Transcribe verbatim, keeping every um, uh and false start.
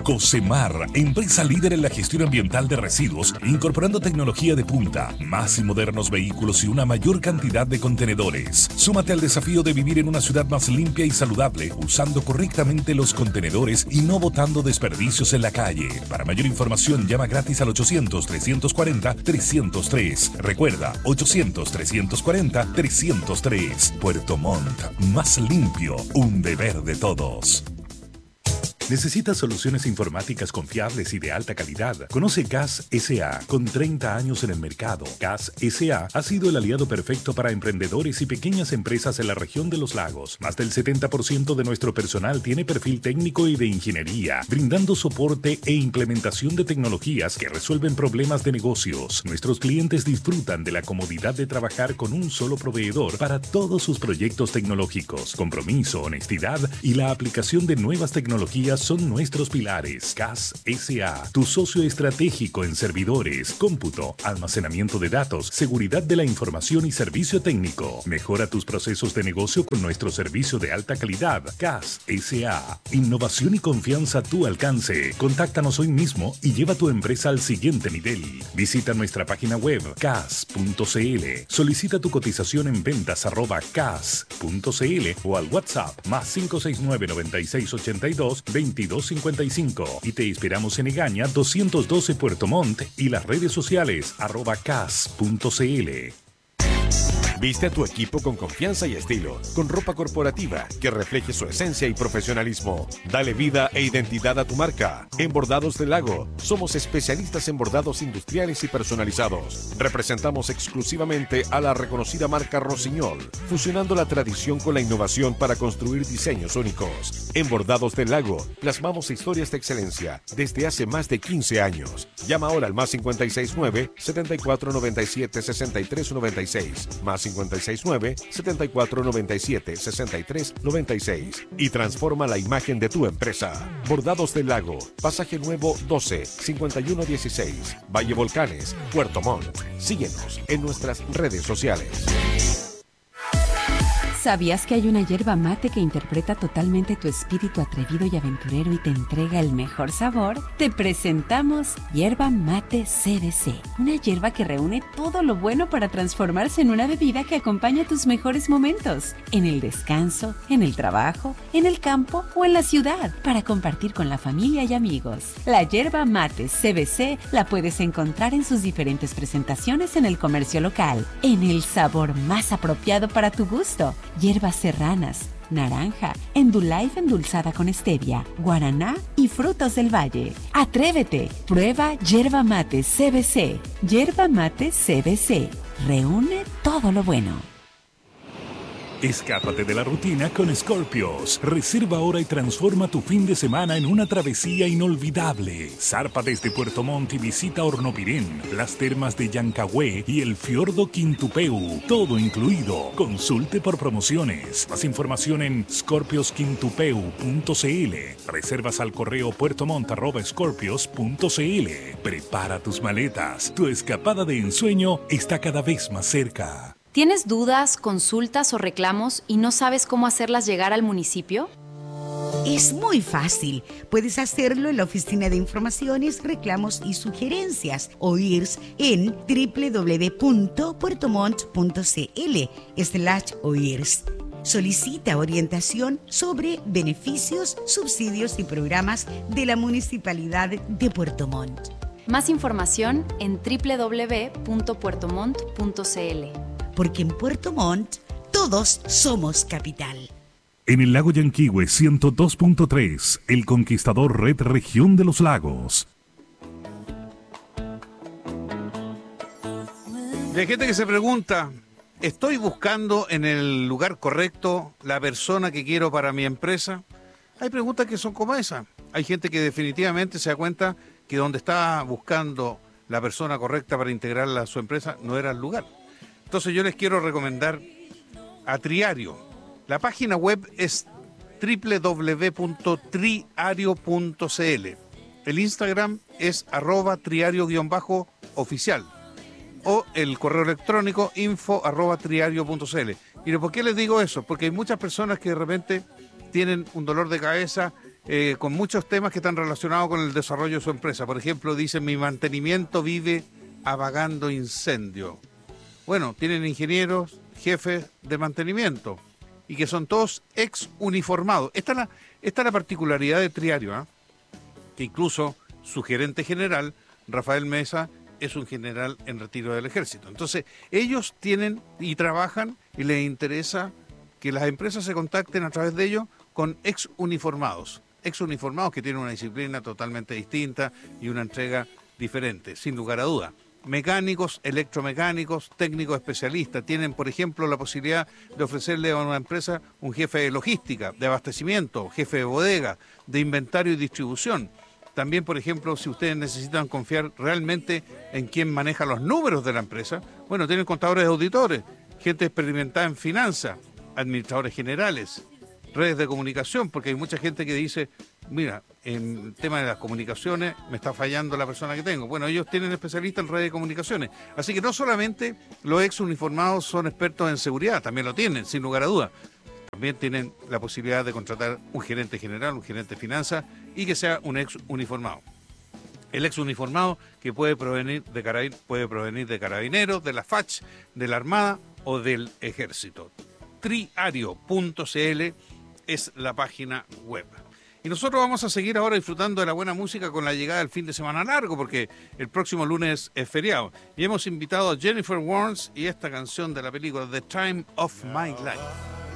Cocemar, empresa líder en la gestión ambiental de residuos, incorporando tecnología de punta, más y modernos vehículos y una mayor cantidad de contenedores. Súmate al desafío de vivir en una ciudad más limpia y saludable, usando correctamente los contenedores y no botando desperdicios en la calle. Para mayor información, llama gratis al ochocientos, trescientos cuarenta, trescientos tres. Recuerda, ochocientos, trescientos cuarenta, trescientos tres. Puerto Montt, más limpio, un deber de todos. ¿Necesitas soluciones informáticas confiables y de alta calidad? Conoce Gas S A con treinta años en el mercado. Gas S A ha sido el aliado perfecto para emprendedores y pequeñas empresas en la región de los lagos. Más del setenta por ciento de nuestro personal tiene perfil técnico y de ingeniería, brindando soporte e implementación de tecnologías que resuelven problemas de negocios. Nuestros clientes disfrutan de la comodidad de trabajar con un solo proveedor para todos sus proyectos tecnológicos. Compromiso, honestidad y la aplicación de nuevas tecnologías son nuestros pilares. Gas S A, tu socio estratégico en servidores, cómputo, almacenamiento de datos, seguridad de la información y servicio técnico. Mejora tus procesos de negocio con nuestro servicio de alta calidad. Gas S A, innovación y confianza a tu alcance. Contáctanos hoy mismo y lleva tu empresa al siguiente nivel. Visita nuestra página web cas punto cl. Solicita tu cotización en ventas arroba cas punto cl o al WhatsApp más cinco seis nueve, nueve seis ocho dos, veintidós cincuenta y cinco y te esperamos en Egaña doscientos doce Puerto Montt y las redes sociales arroba cas punto cl. Viste a tu equipo con confianza y estilo, con ropa corporativa que refleje su esencia y profesionalismo. Dale vida e identidad a tu marca. En Bordados del Lago, somos especialistas en bordados industriales y personalizados. Representamos exclusivamente a la reconocida marca Rossignol, fusionando la tradición con la innovación para construir diseños únicos. En Bordados del Lago, plasmamos historias de excelencia desde hace más de quince años. Llama ahora al más cincuenta y seis nueve, setenta y cuatro noventa y siete, sesenta y tres noventa y seis, más cincuenta y seis nueve, setenta y cuatro noventa y siete, sesenta y tres noventa y seis y transforma la imagen de tu empresa. Bordados del Lago, Pasaje Nuevo doce, cincuenta y uno dieciséis, Valle Volcanes, Puerto Montt. Síguenos en nuestras redes sociales. ¿Sabías que hay una yerba mate que interpreta totalmente tu espíritu atrevido y aventurero y te entrega el mejor sabor? Te presentamos Yerba Mate C B C, una yerba que reúne todo lo bueno para transformarse en una bebida que acompaña tus mejores momentos, en el descanso, en el trabajo, en el campo o en la ciudad, para compartir con la familia y amigos. La Yerba Mate C B C la puedes encontrar en sus diferentes presentaciones en el comercio local, en el sabor más apropiado para tu gusto. Hierbas serranas, naranja, Endullife endulzada con stevia, guaraná y frutos del valle. ¡Atrévete! Prueba Yerba Mate C B C. Yerba Mate C B C. Reúne todo lo bueno. Escápate de la rutina con Scorpios. Reserva ahora y transforma tu fin de semana en una travesía inolvidable. Zarpa desde Puerto Montt y visita Hornopirén, las termas de Yancagüe y el fiordo Quintupeu. Todo incluido. Consulte por promociones. Más información en scorpios quintupeu punto cl. Reservas al correo puertomont arroba scorpios punto cl. Prepara tus maletas. Tu escapada de ensueño está cada vez más cerca. ¿Tienes dudas, consultas o reclamos y no sabes cómo hacerlas llegar al municipio? Es muy fácil. Puedes hacerlo en la Oficina de Informaciones, Reclamos y Sugerencias, O I R S, en doble u doble u doble u punto puertomont punto cl slash O I R S. Solicita orientación sobre beneficios, subsidios y programas de la Municipalidad de Puerto Montt. Más información en doble u doble u doble u punto puertomont punto cl. Porque en Puerto Montt todos somos capital. En el lago Yanquihue ciento dos punto tres, El Conquistador Red Región de los Lagos. Hay gente que se pregunta, ¿estoy buscando en el lugar correcto la persona que quiero para mi empresa? Hay preguntas que son como esa. Hay gente que definitivamente se da cuenta que donde estaba buscando la persona correcta para integrarla a su empresa no era el lugar. Entonces yo les quiero recomendar a Triario. La página web es doble u doble u doble u punto triario punto cl. El Instagram es arroba triario-oficial o el correo electrónico info arroba triario punto cl. ¿Y por qué les digo eso? Porque hay muchas personas que de repente tienen un dolor de cabeza eh, con muchos temas que están relacionados con el desarrollo de su empresa. Por ejemplo, dicen, mi mantenimiento vive apagando incendio. Bueno, tienen ingenieros, jefes de mantenimiento, y que son todos ex uniformados. Esta es la, esta es la particularidad de Triario, ¿eh? Que incluso su gerente general, Rafael Mesa, es un general en retiro del ejército. Entonces, ellos tienen y trabajan y les interesa que las empresas se contacten a través de ellos con ex uniformados. Ex uniformados que tienen una disciplina totalmente distinta y una entrega diferente, sin lugar a duda. Mecánicos, electromecánicos, técnicos especialistas tienen, por ejemplo, la posibilidad de ofrecerle a una empresa un jefe de logística, de abastecimiento, jefe de bodega, de inventario y distribución. También, por ejemplo, si ustedes necesitan confiar realmente en quién maneja los números de la empresa, bueno, tienen contadores de auditores, gente experimentada en finanzas, administradores generales, redes de comunicación, porque hay mucha gente que dice, mira, en el tema de las comunicaciones me está fallando la persona que tengo. Bueno, ellos tienen especialistas en redes de comunicaciones. Así que no solamente los ex uniformados son expertos en seguridad, también lo tienen, sin lugar a dudas. También tienen la posibilidad de contratar un gerente general, un gerente de finanzas y que sea un ex uniformado. El ex uniformado que puede provenir de, carabin- puede provenir de carabineros, de la F A C H, de la Armada o del Ejército. triario punto c l es la página web. Y nosotros vamos a seguir ahora disfrutando de la buena música con la llegada del fin de semana largo, porque el próximo lunes es feriado. Y hemos invitado a Jennifer Warnes y esta canción de la película The Time of My Life.